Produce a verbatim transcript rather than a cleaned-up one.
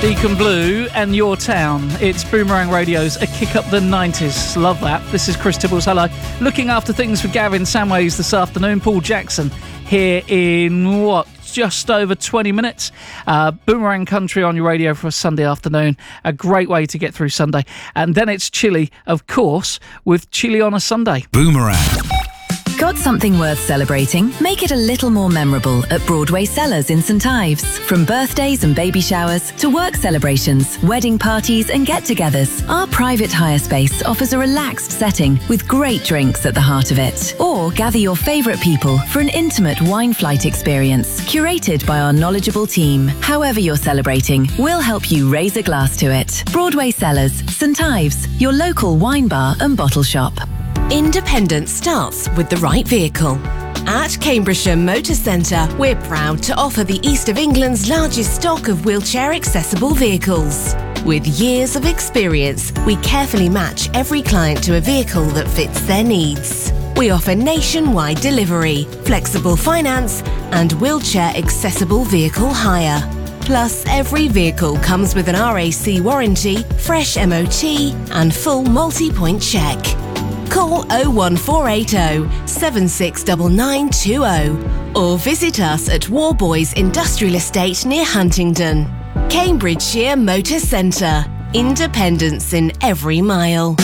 Deacon Blue and Your Town. It's Boomerang Radio's A Kick Up the nineties. Love that. This is Chris Tibbles. Hello. Looking after things for Gavin Samways this afternoon. Paul Jackson here in, what, just over twenty minutes. Uh, Boomerang Country on your radio for a Sunday afternoon. A great way to get through Sunday. And then it's Chili, of course, with Chili on a Sunday. Boomerang. Got something worth celebrating? Make it a little more memorable at Broadway Cellars in St Ives. From birthdays and baby showers to work celebrations, wedding parties and get-togethers, our private hire space offers a relaxed setting with great drinks at the heart of it. Or gather your favourite people for an intimate wine flight experience curated by our knowledgeable team. However you're celebrating, we'll help you raise a glass to it. Broadway Cellars, St Ives, your local wine bar and bottle shop. Independence starts with the right vehicle. At Cambridgeshire Motor Centre, we're proud to offer the East of England's largest stock of wheelchair-accessible vehicles. With years of experience, we carefully match every client to a vehicle that fits their needs. We offer nationwide delivery, flexible finance, and wheelchair-accessible vehicle hire. Plus, every vehicle comes with an R A C warranty, fresh M O T, and full multi-point check. Call oh one four eight oh, seven six nine nine two oh or visit us at Warboys Industrial Estate near Huntingdon. Cambridgeshire Motor Centre. Independence in every mile.